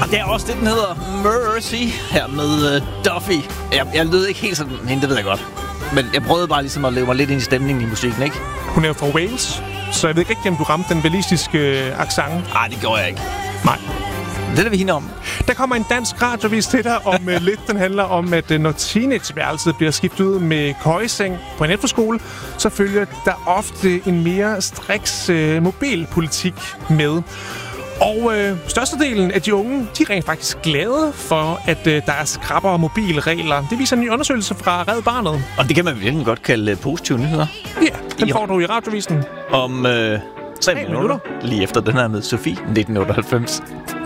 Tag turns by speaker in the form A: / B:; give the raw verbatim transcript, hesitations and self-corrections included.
A: Og det er også det, den hedder Mercy, her med uh, Duffy. Jeg, jeg lød ikke helt som hende, det ved jeg godt. Men jeg prøvede bare ligesom at leve mig lidt ind i stemningen i musikken, ikke?
B: Hun er jo fra Wales, så jeg ved ikke rigtig, om du ramte den walistiske øh, accent.
A: Nej, det gjorde jeg ikke.
B: Nej.
A: Det er vi hende om.
B: Der kommer en dansk radiovis til dig om uh, lidt. Den handler om, at uh, når teenageværelset bliver skiftet ud med køjeseng på en efterskole, så følger der ofte en mere striks uh, mobilpolitik med. Og øh, størstedelen af de unge, de er rent faktisk glade for, at øh, der er skrappere mobilregler. Det viser en ny undersøgelse fra Red Barnet.
A: Og det kan man virkelig godt kalde positive nyheder.
B: Ja, den får du i radiovisen.
A: Om øh, tre minutter.
B: minutter.
A: Lige efter den her med Sofie nitten otteoghalvfems.